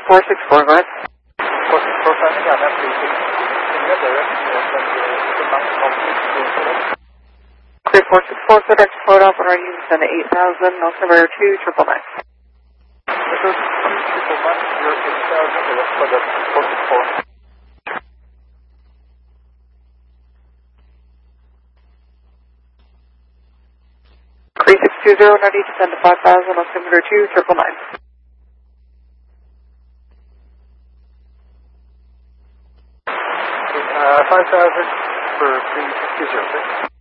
3464, go ahead. 464, signing on that 36. Can you have direct Clear 464, so direct float off and ready to send to 8,000, Altimeter 2999. It goes 2999, you're 8,000, the rest for the 464. 3620, ready to send to 5,000, Altimeter 2999. 5,000 for 3620.